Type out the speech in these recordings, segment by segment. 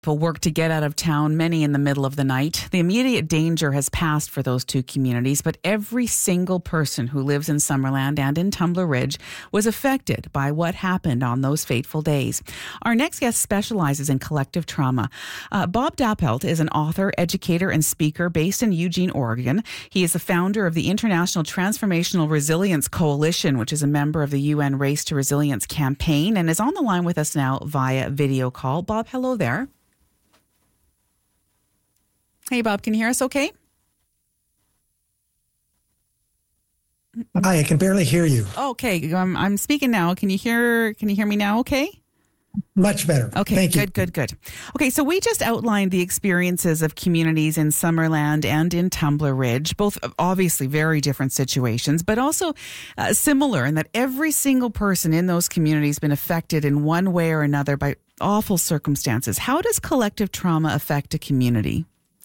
People work to get out of town, many in the middle of the night. The immediate danger has passed for those two communities, but every single person who lives in Summerland and in Tumbler Ridge was affected by what happened on those fateful days. Our next guest specializes in collective trauma. Bob Dappelt is an author, educator, and speaker based in Eugene, Oregon. He is the founder of the International Transformational Resilience Coalition, which is a member of the UN Race to Resilience campaign, and is on the line with us now via video call. Bob, hello there. Hey, Bob, can you hear us okay? Hi, I can barely hear you. Okay, I'm speaking now. Can you hear me now okay? Much better. Okay, Thank you. Good. Okay, so we just outlined the experiences of communities in Summerland and in Tumbler Ridge, both obviously very different situations, but also similar in that every single person in those communities has been affected in one way or another by awful circumstances. How does collective trauma affect a community?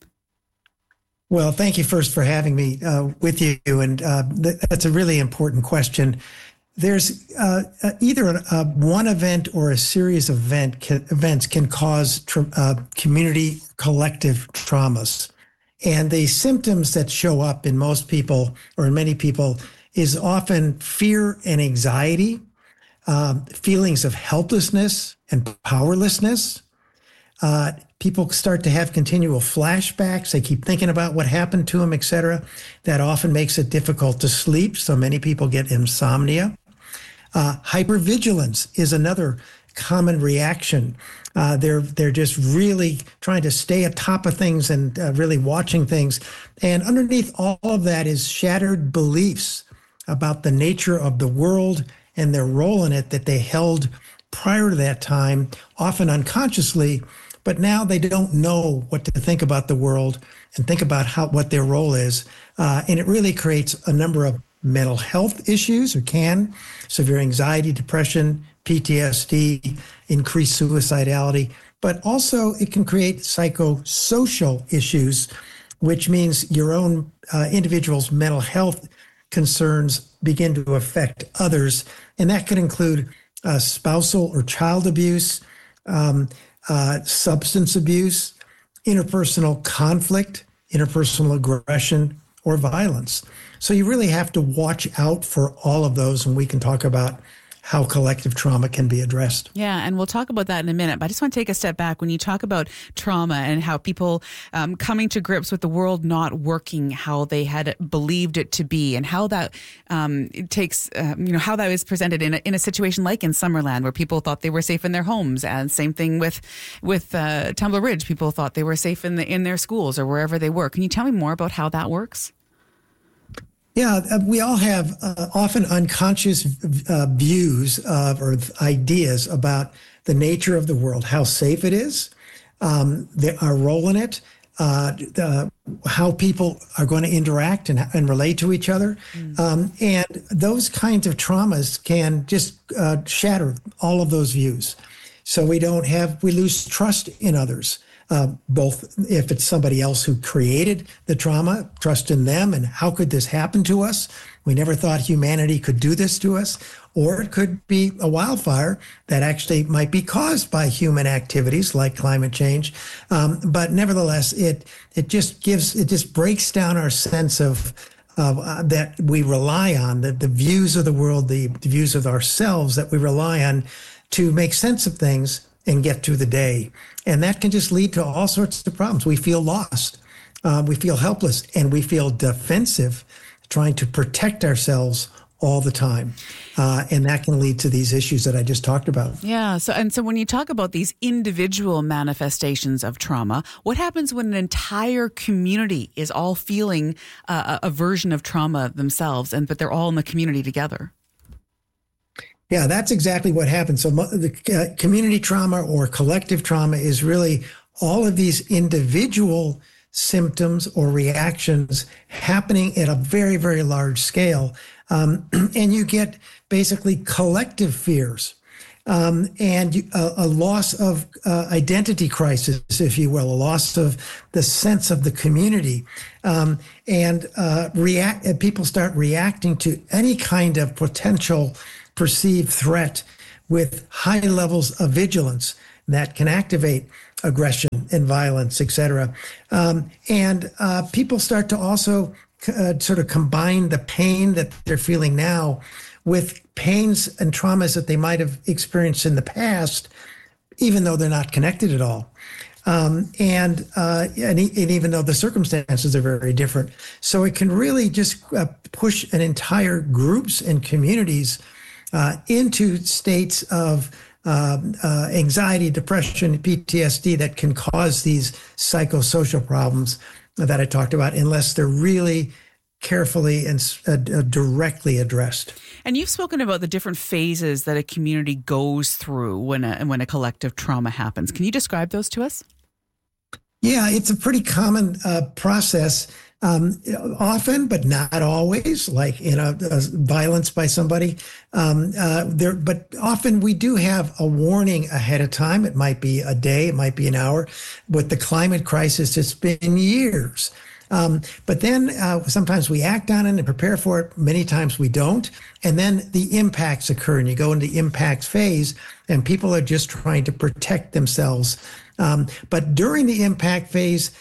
Well, thank you first for having me with you, and that's a really important question. There's either one event or a series of events can cause community collective traumas. And the symptoms that show up in most people or in many people is often fear and anxiety, feelings of helplessness and powerlessness. People start to have continual flashbacks. They keep thinking about what happened to them, et cetera. That often makes it difficult to sleep. So many people get insomnia. Hypervigilance is another common reaction. They're just really trying to stay atop of things and really watching things. And underneath all of that is shattered beliefs about the nature of the world and their role in it that they held prior to that time, often unconsciously. But now they don't know what to think about the world and think about what their role is. And it really creates a number of mental health issues, or can, severe anxiety, depression, PTSD, increased suicidality. But also it can create psychosocial issues, which means your own individual's mental health concerns begin to affect others. And that could include spousal or child abuse, substance abuse, interpersonal conflict, interpersonal aggression, or violence. So you really have to watch out for all of those, and we can talk about how collective trauma can be addressed. Yeah, and we'll talk about that in a minute. But I just want to take a step back. When you talk about trauma and how people coming to grips with the world not working how they had believed it to be, and how that it takes, how that is presented in a situation like in Summerland, where people thought they were safe in their homes, and same thing with Tumbler Ridge. People thought they were safe in their schools or wherever they were. Can you tell me more about how that works? Yeah, we all have often unconscious views or ideas about the nature of the world, how safe it is, our role in it, how people are going to interact and relate to each other. And those kinds of traumas can just shatter all of those views. So we lose trust in others. Both if it's somebody else who created the trauma, trust in them, and how could this happen to us? We never thought humanity could do this to us. Or it could be a wildfire that actually might be caused by human activities like climate change. But nevertheless, it just breaks down our sense of that we rely on, the views of the world, the views of ourselves that we rely on to make sense of things and get through the day. And that can just lead to all sorts of problems. We feel lost, we feel helpless, and we feel defensive, trying to protect ourselves all the time. And that can lead to these issues that I just talked about. Yeah. So when you talk about these individual manifestations of trauma, what happens when an entire community is all feeling a version of trauma themselves, but they're all in the community together? Yeah, that's exactly what happens. So the community trauma or collective trauma is really all of these individual symptoms or reactions happening at a very, very large scale. And you get basically collective fears and a loss of identity crisis, if you will, a loss of the sense of the community. And people start reacting to any kind of potential perceived threat with high levels of vigilance that can activate. aggression and violence, et cetera. And people start to also sort of combine the pain that they're feeling now with pains and traumas that they might have experienced in the past, even though they're not connected at all. And even though the circumstances are very different. So it can really just push an entire groups and communities into states of anxiety, depression, PTSD that can cause these psychosocial problems that I talked about, unless they're really carefully and directly addressed. And you've spoken about the different phases that a community goes through when a collective trauma happens. Can you describe those to us? Yeah, it's a pretty common process. Often, but not always, like in a violence by somebody. But often we do have a warning ahead of time. It might be a day, it might be an hour. With the climate crisis, it's been years. But then sometimes we act on it and prepare for it. Many times we don't. And then the impacts occur and you go into the impact phase and people are just trying to protect themselves. But during the impact phase,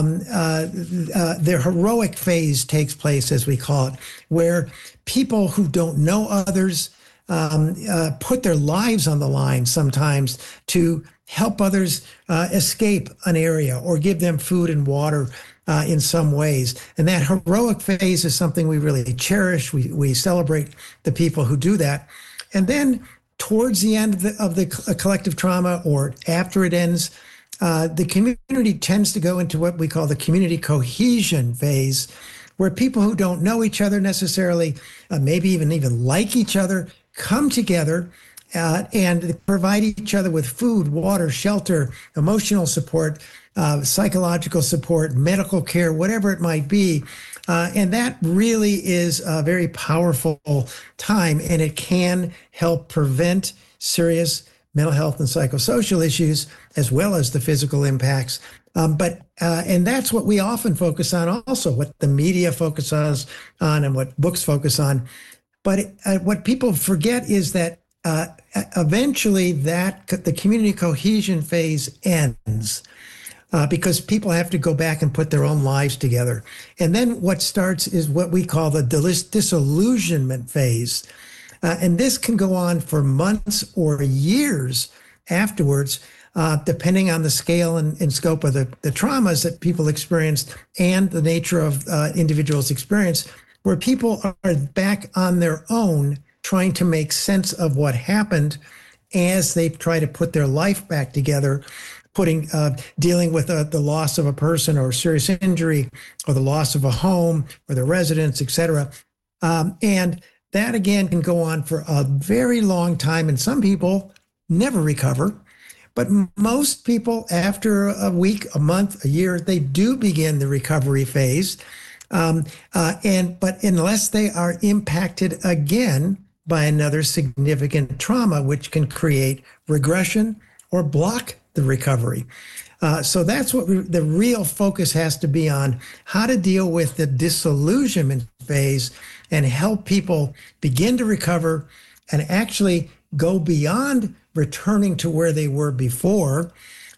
the heroic phase takes place, as we call it, where people who don't know others put their lives on the line sometimes to help others escape an area or give them food and water in some ways. And that heroic phase is something we really cherish. We celebrate the people who do that. And then towards the end of the collective trauma, or after it ends, the community tends to go into what we call the community cohesion phase, where people who don't know each other necessarily, maybe even like each other, come together and provide each other with food, water, shelter, emotional support, psychological support, medical care, whatever it might be. And that really is a very powerful time, and it can help prevent serious mental health and psychosocial issues, as well as the physical impacts. And that's what we often focus on also, what the media focuses on and what books focus on. But what people forget is that eventually the community cohesion phase ends. Because people have to go back and put their own lives together. And then what starts is what we call the disillusionment phase. And this can go on for months or years afterwards, depending on the scale and scope of the traumas that people experienced and the nature of individuals' experience, where people are back on their own trying to make sense of what happened as they try to put their life back together, dealing with the loss of a person or serious injury or the loss of a home or the residence, et cetera. And that, again, can go on for a very long time. And some people never recover. But most people, after a week, a month, a year, they do begin the recovery phase. But unless they are impacted again by another significant trauma, which can create regression or block the recovery. So that's what the real focus has to be on, how to deal with the disillusionment phase and help people begin to recover and actually go beyond returning to where they were before,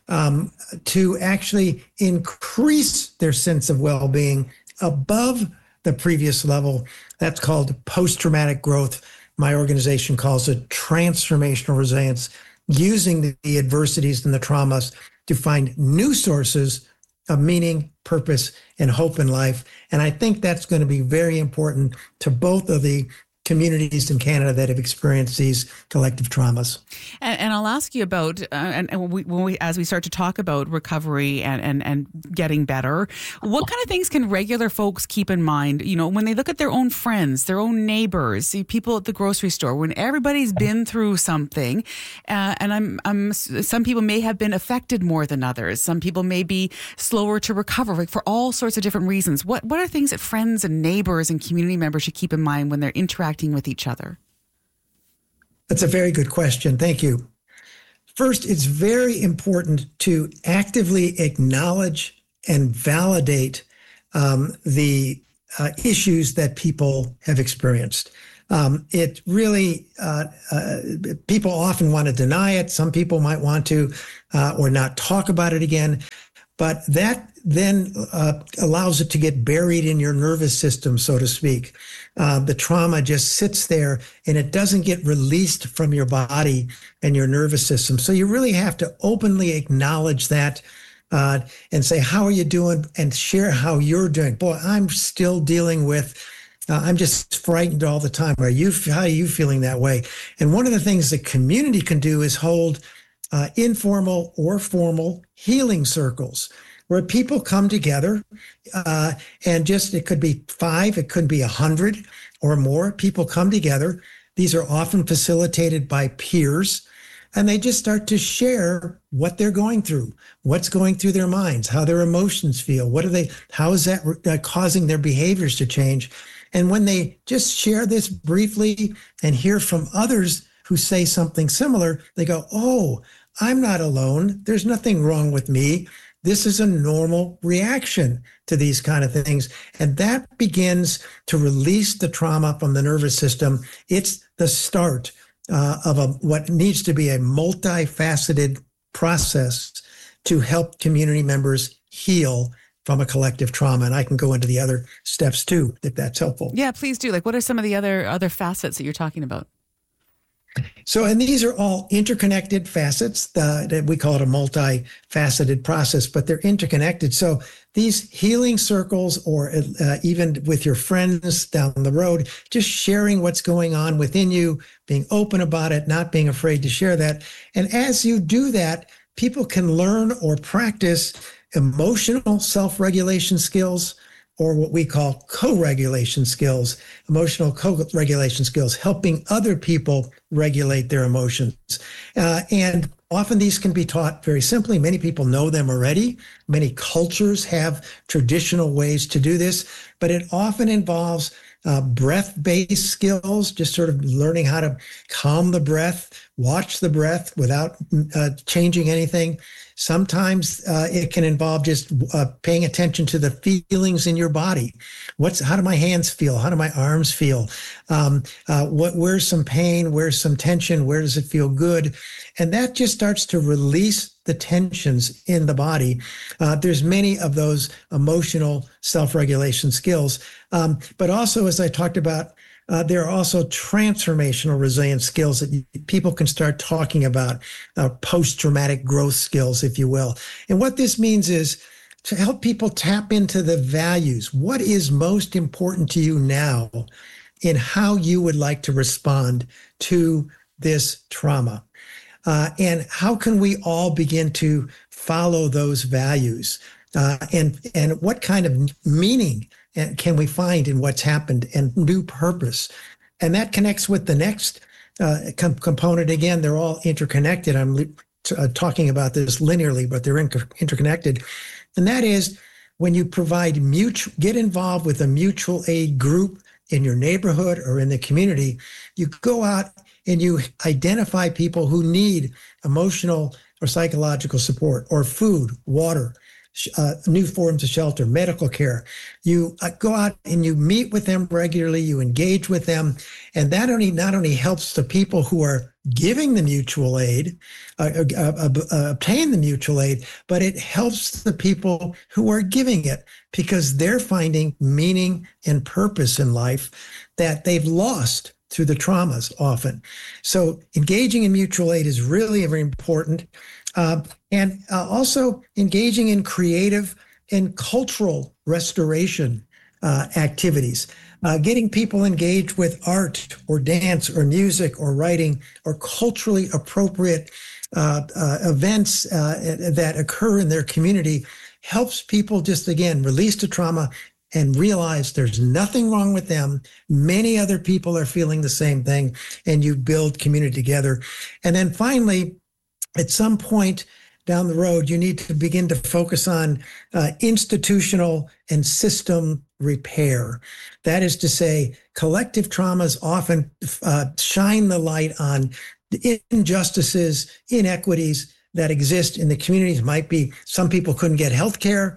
to actually increase their sense of well-being above the previous level. That's called post-traumatic growth. My organization calls it transformational resilience, using the adversities and the traumas to find new sources of meaning, purpose, and hope in life. And I think that's going to be very important to both of the communities in Canada that have experienced these collective traumas. And I'll ask you about, as we start to talk about recovery and getting better, what kind of things can regular folks keep in mind, when they look at their own friends, their own neighbors, people at the grocery store, when everybody's been through something, and some people may have been affected more than others. Some people may be slower to recover, for all sorts of different reasons. What are things that friends and neighbors and community members should keep in mind when they're interacting with each other? That's a very good question. Thank you. First, it's very important to actively acknowledge and validate the issues that people have experienced. It really, people often want to deny it. Some people might want to, or not talk about it again. But that then allows it to get buried in your nervous system, so to speak. The trauma just sits there and it doesn't get released from your body and your nervous system. So you really have to openly acknowledge that and say, how are you doing? And share how you're doing. Boy, I'm still dealing with, I'm just frightened all the time. How are you feeling that way? And one of the things the community can do is hold informal or formal healing circles where people come together and just, it could be 5, it could be 100 or more. People come together. These are often facilitated by peers, and they just start to share what they're going through, what's going through their minds, how their emotions feel, how is that causing their behaviors to change. And when they just share this briefly and hear from others who say something similar, they go, oh, I'm not alone. There's nothing wrong with me. This is a normal reaction to these kind of things. And that begins to release the trauma from the nervous system. It's the start of what needs to be a multifaceted process to help community members heal from a collective trauma. And I can go into the other steps too, if that's helpful. Yeah, please do. Like, what are some of the other facets that you're talking about? So, and these are all interconnected facets that we call it a multifaceted process, but they're interconnected. So these healing circles, or even with your friends down the road, just sharing what's going on within you, being open about it, not being afraid to share that. And as you do that, people can learn or practice emotional self-regulation skills, or what we call co-regulation skills, emotional co-regulation skills, helping other people regulate their emotions. And often these can be taught very simply. Many people know them already. Many cultures have traditional ways to do this, but it often involves breath-based skills, just sort of learning how to calm the breath, watch the breath without changing anything. Sometimes it can involve just paying attention to the feelings in your body. How do my hands feel? How do my arms feel? Where's some pain? Where's some tension? Where does it feel good? And that just starts to release the tensions in the body. There's many of those emotional self-regulation skills. But also, as I talked about, there are also transformational resilience skills that people can start talking about, post-traumatic growth skills, if you will. And what this means is to help people tap into the values. What is most important to you now in how you would like to respond to this trauma? And how can we all begin to follow those values? And what kind of meaning can we find in what's happened, and new purpose? And that connects with the next component. Again, they're all interconnected. I'm talking about this linearly, but they're interconnected. And that is when you get involved with a mutual aid group in your neighborhood or in the community, you go out and you identify people who need emotional or psychological support, or food, water, new forms of shelter, medical care. You go out and you meet with them regularly, you engage with them, and that not only helps the people who are giving the mutual aid, obtain the mutual aid, but it helps the people who are giving it, because they're finding meaning and purpose in life that they've lost through the traumas often. So engaging in mutual aid is really very important. And also engaging in creative and cultural restoration activities, getting people engaged with art or dance or music or writing or culturally appropriate events that occur in their community helps people just, again, release the trauma and realize there's nothing wrong with them. Many other people are feeling the same thing, and you build community together. And then finally, at some point down the road, you need to begin to focus on institutional and system repair. That is to say, collective traumas often shine the light on the injustices, inequities that exist in the communities. Might be some people couldn't get health care.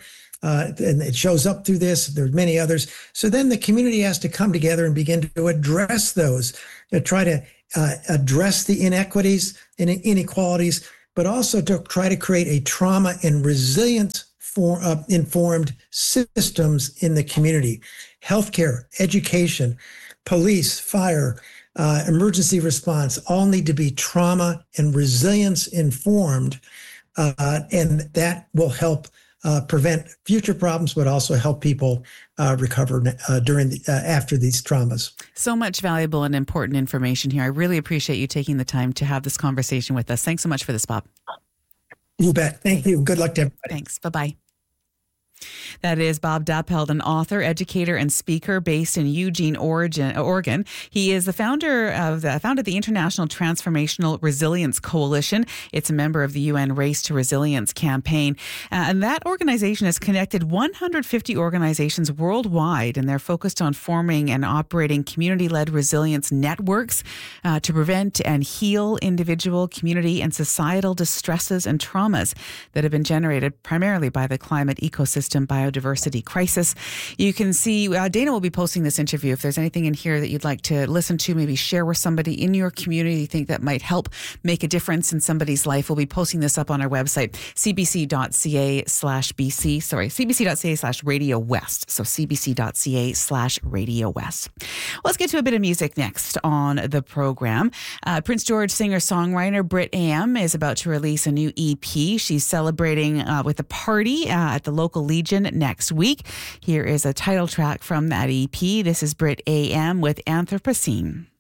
and it shows up through this. There's many others. So then the community has to come together and begin to address those, try to address the inequities and inequalities, but also to try to create a trauma and resilience informed systems in the community. Healthcare, education, police, fire, emergency response all need to be trauma and resilience informed, and that will help prevent future problems, but also help people recover after these traumas. So much valuable and important information here. I really appreciate you taking the time to have this conversation with us. Thanks so much for this, Bob. You bet. Thank you. Good luck to everybody. Thanks. Bye-bye. That is Bob Dappelt, an author, educator, and speaker based in Eugene, Oregon. He is the founder of the International Transformational Resilience Coalition. It's a member of the UN Race to Resilience campaign. And that organization has connected 150 organizations worldwide, and they're focused on forming and operating community-led resilience networks to prevent and heal individual, community, and societal distresses and traumas that have been generated primarily by the climate ecosystem biodiversity crisis. You can see Dana will be posting this interview. If there's anything in here that you'd like to listen to, maybe share with somebody in your community you think that might help make a difference in somebody's life, we'll be posting this up on our website, cbc.ca/BC. Sorry, cbc.ca/Radio West. So cbc.ca/Radio West. Let's get to a bit of music next on the program. Prince George singer-songwriter Britt AM is about to release a new EP. She's celebrating with a party at the local Legion next week. Here is a title track from that EP. This is Britt AM with Anthropocene.